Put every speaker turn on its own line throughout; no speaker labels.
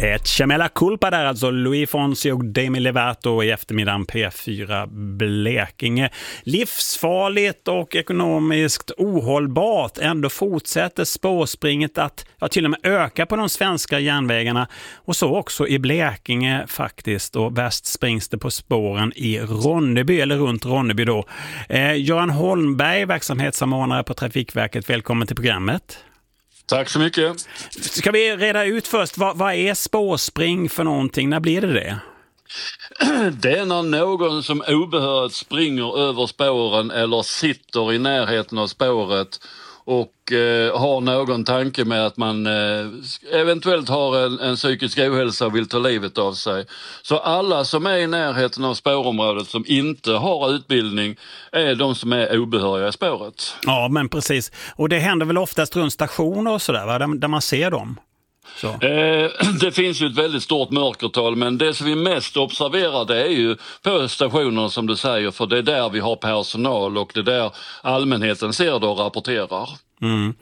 Ett Chamela Culpa där, alltså Louis Fonsi och Demi Lovato i eftermiddagen P4 Blekinge. Livsfarligt och ekonomiskt ohållbart. Ändå fortsätter spårspringet att till och med öka på de svenska järnvägarna. Och så också i Blekinge faktiskt. Och värst springs det på spåren i Ronneby, eller runt Ronneby då. Göran Holmberg, verksamhetssamordnare på Trafikverket. Välkommen till programmet.
Tack så mycket.
Ska vi reda ut först, vad är spårspring för någonting? När blir det?
Det är när någon som obehörigt springer över spåren eller sitter i närheten av spåret och har någon tanke med att man eventuellt har en psykisk ohälsa och vill ta livet av sig. Så alla som är i närheten av spårområdet som inte har utbildning är de som är obehöriga i spåret.
Ja, men precis. Och det händer väl oftast runt stationer och sådär, va? Där man ser dem? Så.
Det finns ju ett väldigt stort mörkertal, men det som vi mest observerar det är ju på stationerna som du säger, för det är där vi har personal och det är där allmänheten ser det och rapporterar.
Mm.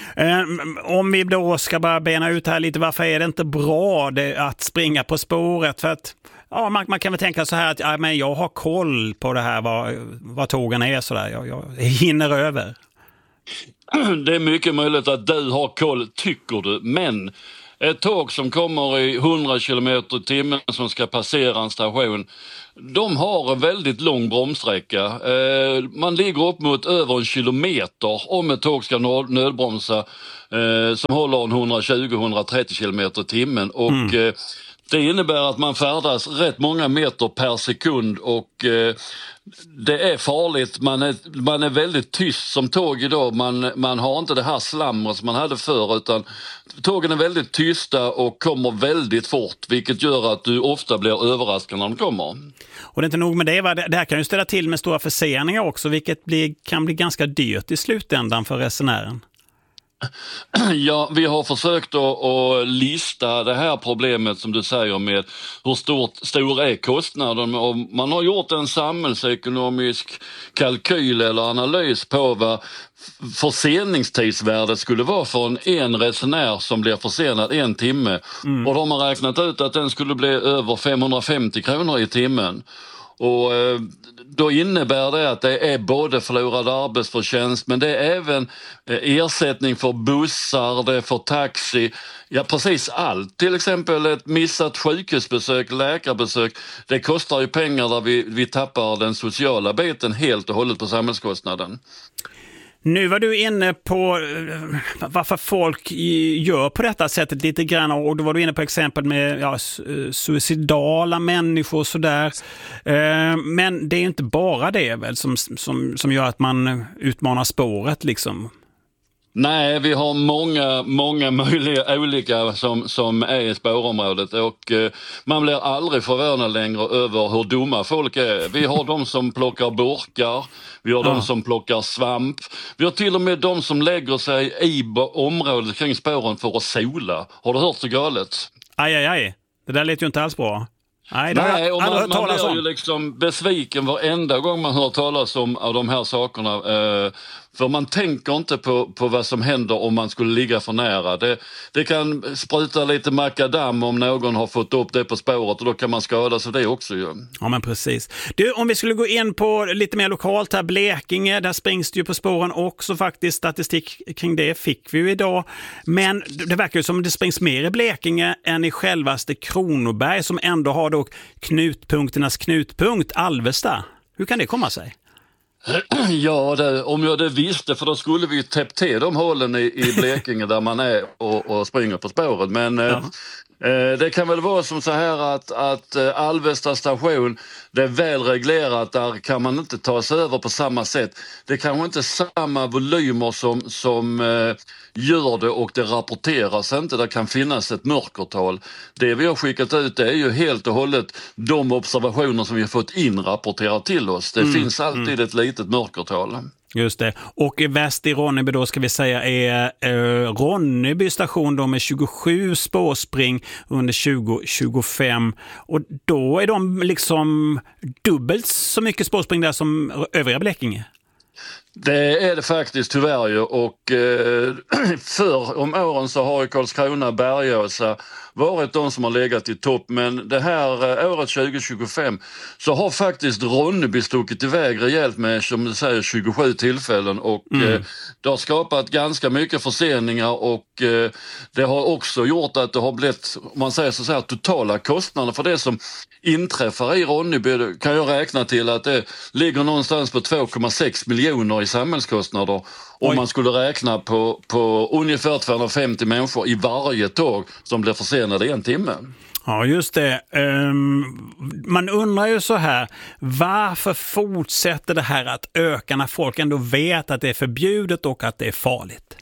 Om vi då ska bara bena ut här lite, varför är det inte bra att springa på spåret? För att man kan väl tänka så här att men jag har koll på det här, vad tågen är sådär, jag hinner över.
Det är mycket möjligt att du har koll, tycker du, men ett tåg som kommer i 100 km i timmen som ska passera en station, de har en väldigt lång bromssträcka. Man ligger upp mot över 1 kilometer om ett tåg ska nödbromsa som håller 120-130 km i timmen. Och det innebär att man färdas rätt många meter per sekund och det är farligt. Man är väldigt tyst som tåg idag. Man har inte det här slamret som man hade förr, utan tågen är väldigt tysta och kommer väldigt fort, vilket gör att du ofta blir överraskad när de kommer. Och
det är inte nog med det, va? Det här kan ju ställa till med stora förseningar också, vilket kan bli ganska dyrt i slutändan för resenären.
Ja, vi har försökt att lista det här problemet som du säger med hur stor är kostnaden, och man har gjort en samhällsekonomisk kalkyl eller analys på vad förseningstidsvärdet skulle vara för en resenär som blir försenad 1 timme. Och de har räknat ut att den skulle bli över 550 kronor i timmen. Och då innebär det att det är både förlorad arbetsförtjänst, men det är även ersättning för bussar, det är för taxi, ja precis allt. Till exempel ett missat sjukhusbesök, läkarbesök, det kostar ju pengar där vi tappar den sociala biten helt och hållet på samhällskostnaden.
Nu var du inne på varför folk gör på detta sättet lite grann, och då var du inne på exempel med suicidala människor och sådär. Men det är inte bara det väl som gör att man utmanar spåret liksom?
Nej, vi har många möjliga olika som är i spårområdet, och man blir aldrig förvånad längre över hur dumma folk är. Vi har de som plockar burkar, vi har de som plockar svamp, vi har till och med de som lägger sig i området kring spåren för att sola. Har du hört så galet?
Aj. Det där lät ju inte alls bra.
Nej, och man blir ju liksom besviken varenda gång man hör talas om de här sakerna. För man tänker inte på vad som händer om man skulle ligga för nära. Det kan spruta lite makadam om någon har fått upp det på spåret, och då kan man skada sig det också ju. Ja,
men precis. Du, om vi skulle gå in på lite mer lokalt här, Blekinge, där springs det ju på spåren också faktiskt. Statistik kring det fick vi ju idag. Men det verkar ju som det springs mer i Blekinge än i självaste Kronoberg, som ändå har då knutpunkternas knutpunkt, Alvesta. Hur kan det komma sig?
Ja, om jag det visste, för då skulle vi ju täppt till de hålen i Blekinge där man är och springer på spåret. Men det kan väl vara som så här att Alvesta station, det är väl reglerat, där kan man inte ta sig över på samma sätt. Det kanske inte samma volymer som gör det, och det rapporteras inte. Det kan finnas ett mörkertal. Det vi har skickat ut, det är ju helt och hållet de observationer som vi har fått inrapporterat till oss. Det finns alltid ett litet mörkertal.
Just det. Och väst i Ronneby då ska vi säga är Ronneby station då med 27 spårspring under 2025. Och då är de liksom dubbelt så mycket spårspring där som övriga Blekinge.
Det är det faktiskt tyvärr ju, och förr om åren så har ju Karlskrona och Bergåsa varit de som har legat i topp, men det här året 2025 så har faktiskt Ronneby stuckit iväg rejält med, som du säger, 27 tillfällen, och det har skapat ganska mycket förseningar, och det har också gjort att det har blivit, om man säger så här, totala kostnader för det som inträffar i Ronneby, kan jag räkna till att det ligger någonstans på 2,6 miljoner i samhällskostnader. Om man skulle räkna på ungefär 250 människor i varje tåg som blir försenade 1 timme.
Ja, just det. Man undrar ju så här, varför fortsätter det här att öka när folk ändå vet att det är förbjudet och att det är farligt?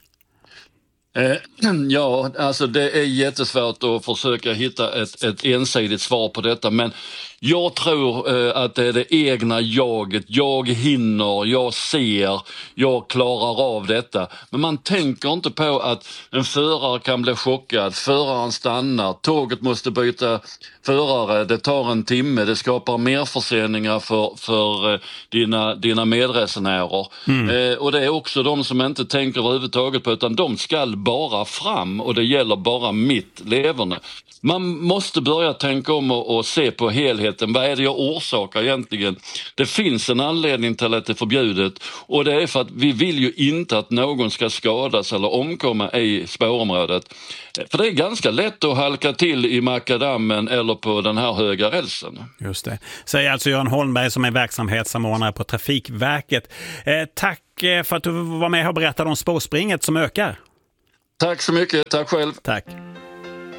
Ja, alltså det är jättesvårt att försöka hitta ett ensidigt svar på detta, men jag tror att det är det egna jaget. Jag hinner, jag ser, jag klarar av detta. Men man tänker inte på att en förare kan bli chockad, föraren stannar, tåget måste byta förare, det tar 1 timme, det skapar mer förseningar för dina medresenärer. Och det är också de som inte tänker överhuvudtaget på, utan de ska bara fram, och det gäller bara mitt leverne. Man måste börja tänka om och se på helheten. Vad är det jag orsakar egentligen? Det finns en anledning till att det är förbjudet, och det är för att vi vill ju inte att någon ska skadas eller omkomma i spårområdet. För det är ganska lätt att halka till i Makadammen eller på den här höga rälsen.
Just det. Säger alltså Göran Holmberg som är verksamhetssamordnare på Trafikverket. Tack för att du var med och berättade om spårspringet som ökar.
Tack så mycket, tack själv.
Tack.